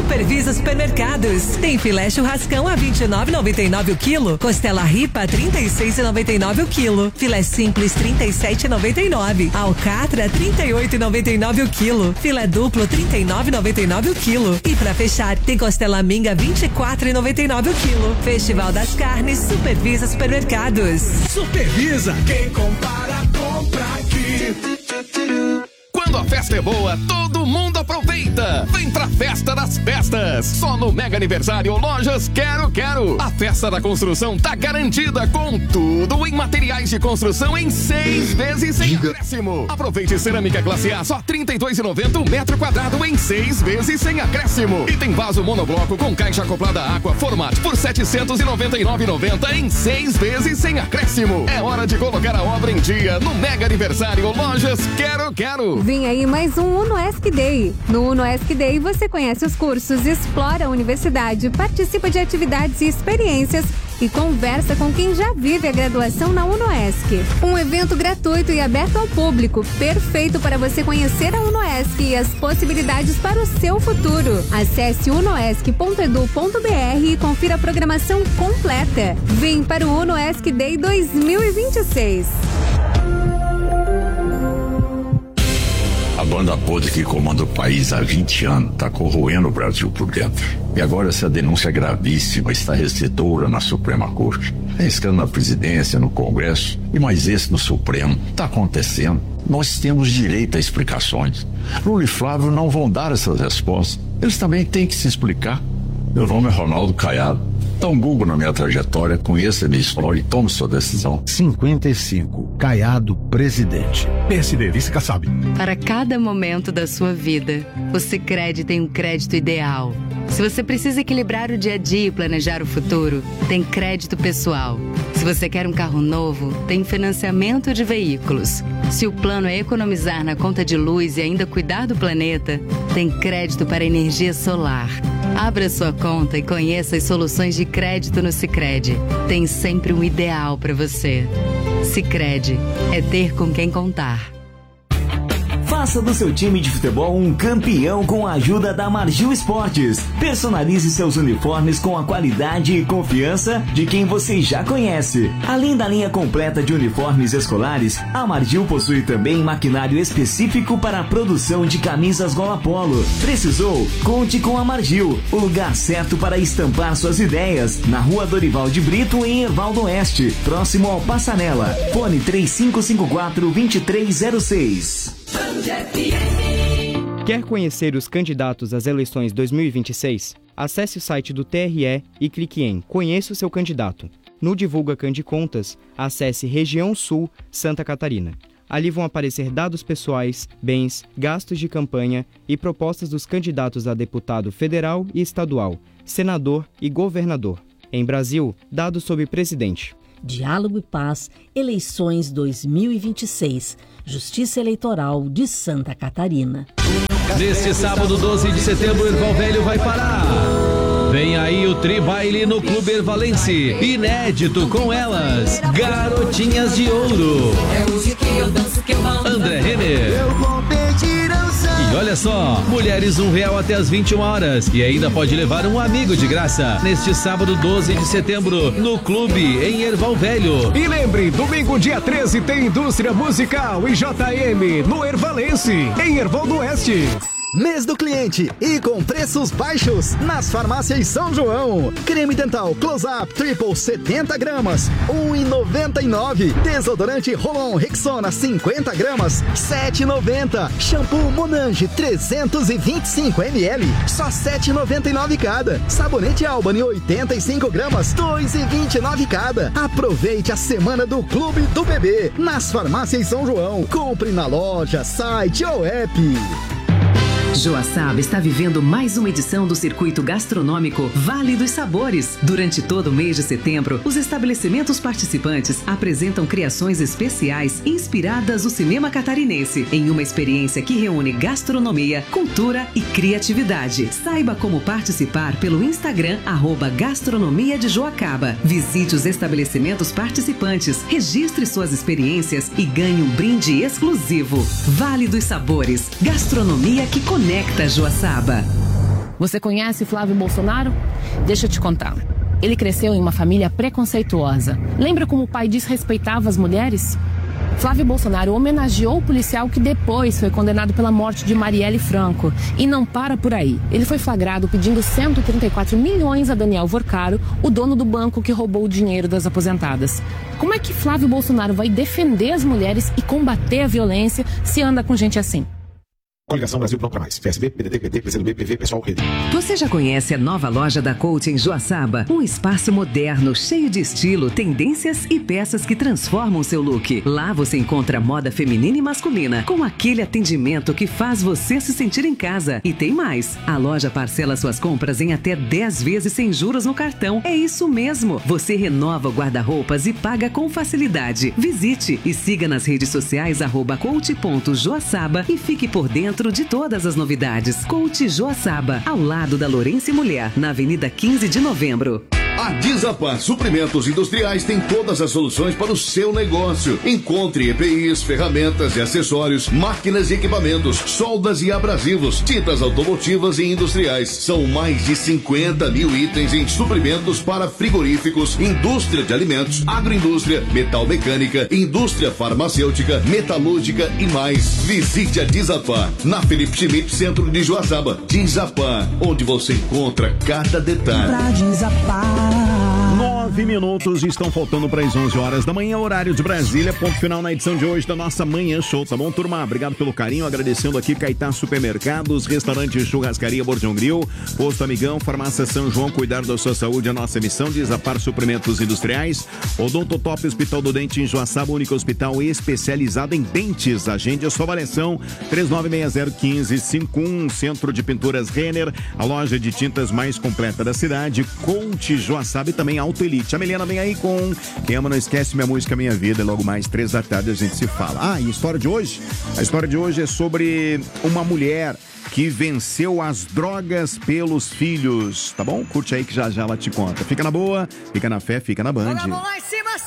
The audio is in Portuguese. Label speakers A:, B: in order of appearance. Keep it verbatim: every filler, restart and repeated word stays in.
A: Supervisa Supermercados. Tem filé churrascão a vinte e nove e noventa e nove o quilo. Costela ripa trinta e seis e noventa e nove o quilo. Filé simples trinta e sete e noventa e nove. Alcatra trinta e oito e noventa e nove o quilo. Filé duplo trinta e nove e noventa e nove o quilo. E pra fechar, tem costela minga vinte e quatro e noventa e nove o quilo. Festival das Carnes Supervisa Supermercados.
B: Supervisa, quem compara compra aqui.
C: Quando a festa é boa, todo mundo aproveita. Vem pra Festa das Festas. Só no Mega Aniversário Lojas Quero Quero. A festa da construção tá garantida com tudo em materiais de construção em seis vezes sem acréscimo. Aproveite cerâmica classe A só trinta e dois reais e noventa centavos o metro quadrado em seis vezes sem acréscimo. E tem vaso monobloco com caixa acoplada Aqua Format por setecentos e noventa e nove reais e noventa centavos em seis vezes sem acréscimo. É hora de colocar a obra em dia no Mega Aniversário Lojas Quero Quero.
D: Vem aí mais um UnoESC Day. No UnoESC Day você conhece os cursos, explora a universidade, participa de atividades e experiências e conversa com quem já vive a graduação na UnoESC. Um evento gratuito e aberto ao público, perfeito para você conhecer a UnoESC e as possibilidades para o seu futuro. Acesse unoesc ponto edu ponto br e confira a programação completa. Vem para o UnoESC Day dois mil e vinte e seis.
E: A banda podre que comanda o país há vinte anos está corroendo o Brasil por dentro. E agora essa denúncia gravíssima está restritora na Suprema Corte. É escândalo na presidência, no Congresso e mais esse no Supremo. Está acontecendo. Nós temos direito a explicações. Lula e Flávio não vão dar essas respostas. Eles também têm que se explicar. Meu nome é Ronaldo Caiado. Dá um Google na minha trajetória, conheça a minha história e tome sua decisão.
F: cinquenta e cinco, Caiado, presidente.
B: P S D, vice Kassab.
G: Para cada momento da sua vida, o Sicredi tem um crédito ideal. Se você precisa equilibrar o dia a dia e planejar o futuro, tem crédito pessoal. Se você quer um carro novo, tem financiamento de veículos. Se o plano é economizar na conta de luz e ainda cuidar do planeta, tem crédito para energia solar. Abra sua conta e conheça as soluções de crédito no Sicredi. Tem sempre um ideal para você. Sicredi é ter com quem contar.
H: Faça do seu time de futebol um campeão com a ajuda da Margil Esportes. Personalize seus uniformes com a qualidade e confiança de quem você já conhece. Além da linha completa de uniformes escolares, a Margil possui também maquinário específico para a produção de camisas gola polo. Precisou? Conte com a Margil, o lugar certo para estampar suas ideias. Na Rua Dorival de Brito, em Erval do Oeste, próximo ao Passanela. Fone três cinco cinco quatro, dois três zero seis.
I: Quer conhecer os candidatos às eleições dois mil e vinte e seis? Acesse o site do T R E e clique em Conheça o seu candidato. No Divulga Candicontas, acesse Região Sul, Santa Catarina. Ali vão aparecer dados pessoais, bens, gastos de campanha e propostas dos candidatos a deputado federal e estadual, senador e governador. Em Brasil, dados sobre presidente.
J: Diálogo e Paz, eleições dois mil e vinte e seis, Justiça Eleitoral de Santa Catarina.
K: Neste sábado, doze de setembro, Erval Velho vai parar. Vem aí o Tri-Baile no Clube Ervalense. Inédito com elas, Garotinhas de Ouro.
L: É hoje que eu danço, que eu amo.
K: André Renner.
L: Eu vou pedir dança.
K: E olha só, mulheres um real até as vinte e uma horas. E ainda pode levar um amigo de graça. Neste sábado, doze de setembro, no Clube, em Erval Velho.
B: E lembre, domingo, dia treze, tem Indústria Musical e J M no Ervalense, em Erval do Oeste.
M: Mês do cliente e com preços baixos nas farmácias São João. Creme dental Close-Up Triple setenta gramas, um real e noventa e nove centavos. Desodorante Rolon Rexona cinquenta gramas, sete reais e noventa centavos. Shampoo Monange trezentos e vinte e cinco mililitros, só sete reais e noventa e nove centavos cada. Sabonete Albany oitenta e cinco gramas, dois reais e vinte e nove centavos cada. Aproveite a semana do Clube do Bebê nas farmácias São João. Compre na loja, site ou app.
N: Joaçaba está vivendo mais uma edição do circuito gastronômico Vale dos Sabores. Durante todo o mês de setembro, os estabelecimentos participantes apresentam criações especiais inspiradas no cinema catarinense, em uma experiência que reúne gastronomia, cultura e criatividade. Saiba como participar pelo Instagram, arroba Gastronomia de Joacaba. Visite os estabelecimentos participantes, registre suas experiências e ganhe um brinde exclusivo. Vale dos Sabores, gastronomia que conecta Joaçaba.
O: Você conhece Flávio Bolsonaro? Deixa eu te contar. Ele cresceu em uma família preconceituosa. Lembra como o pai desrespeitava as mulheres? Flávio Bolsonaro homenageou o policial que depois foi condenado pela morte de Marielle Franco. E não para por aí. Ele foi flagrado pedindo cento e trinta e quatro milhões a Daniel Vorcaro, o dono do banco que roubou o dinheiro das aposentadas. Como é que Flávio Bolsonaro vai defender as mulheres e combater a violência se anda com gente assim?
P: Coligação Brasil Não Pra Mais. P S B, P D T, P T, P C do B, P V, Pessoal, Rede.
N: Você já conhece a nova loja da Coach em Joaçaba? Um espaço moderno, cheio de estilo, tendências e peças que transformam seu look. Lá você encontra moda feminina e masculina, com aquele atendimento que faz você se sentir em casa. E tem mais. A loja parcela suas compras em até dez vezes sem juros no cartão. É isso mesmo. Você renova o guarda-roupas e paga com facilidade. Visite e siga nas redes sociais arroba coach ponto joaçaba e fique por dentro de todas as novidades. Coach Joaçaba, ao lado da Lourenço Mulher, na Avenida quinze de Novembro.
Q: A Disapan Suprimentos Industriais tem todas as soluções para o seu negócio. Encontre E P Is, ferramentas e acessórios, máquinas e equipamentos, soldas e abrasivos, tintas automotivas e industriais. São mais de cinquenta mil itens em suprimentos para frigoríficos, indústria de alimentos, agroindústria, metal mecânica, indústria farmacêutica, metalúrgica e mais. Visite a Disapan na Felipe Schmidt, centro de Joaçaba. Disapan, onde você encontra cada detalhe.
B: Pra Disapan. Nove minutos estão faltando para as onze horas da manhã, horário de Brasília. Ponto final na edição de hoje da nossa Manhã Show, tá bom, turma? Obrigado pelo carinho, agradecendo aqui Caetá Supermercados, Restaurante Churrascaria Bordão Grill, Posto Amigão, Farmácia São João, cuidar da sua saúde, a nossa missão. Desapar Suprimentos Industriais, Odontotop Hospital do Dente em Joaçaba, único hospital especializado em dentes. Agende a sua avaliação, três nove seis zero um cinco cinco um, Centro de Pinturas Renner, a loja de tintas mais completa da cidade, Coach Joaçaba e também Auto Elite. A Milena vem aí com Quem Ama Não Esquece, Minha Música, Minha Vida. Logo mais, três da tarde a gente se fala. Ah, e a história de hoje? A história de hoje é sobre uma mulher que venceu as drogas pelos filhos, tá bom? Curte aí que já já ela te conta. Fica na boa, fica na fé, fica na Band.